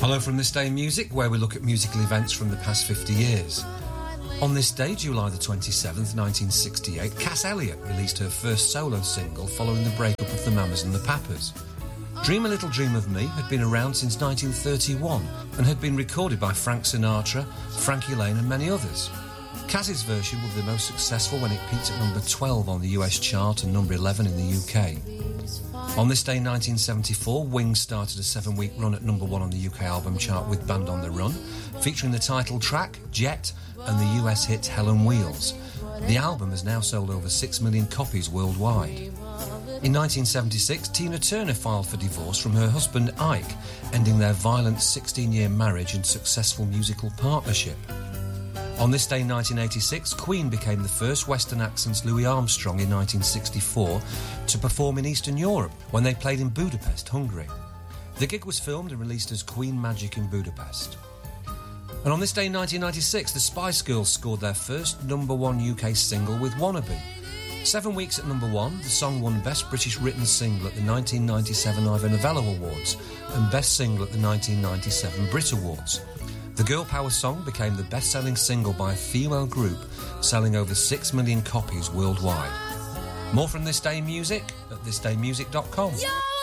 Hello from This Day in Music, where we look at musical events from the past 50 years. On this day, July the 27th, 1968, Cass Elliot released her first solo single following the breakup of the Mamas and the Papas. Dream a Little Dream of Me had been around since 1931 and had been recorded by Frank Sinatra, Frankie Laine and many others. Cass's version would be the most successful when it peaked at number 12 on the US chart and number 11 in the UK. On this day in 1974, Wings started a 7-week run at number 1 on the UK album chart with Band on the Run, featuring the title track, Jet, and the US hit Hell on Wheels. The album has now sold over 6 million copies worldwide. In 1976, Tina Turner filed for divorce from her husband Ike, ending their violent 16-year marriage and successful musical partnership. On this day in 1986, Queen became the first Western accent's Louis Armstrong in 1964 to perform in Eastern Europe when they played in Budapest, Hungary. The gig was filmed and released as Queen Magic in Budapest. And on this day in 1996, the Spice Girls scored their first number 1 UK single with Wannabe. 7 weeks at number 1, the song won Best British Written Single at the 1997 Ivor Novello Awards and Best Single at the 1997 Brit Awards. The Girl Power song became the best-selling single by a female group, selling over 6 million copies worldwide. More from This Day in Music at thisdaymusic.com.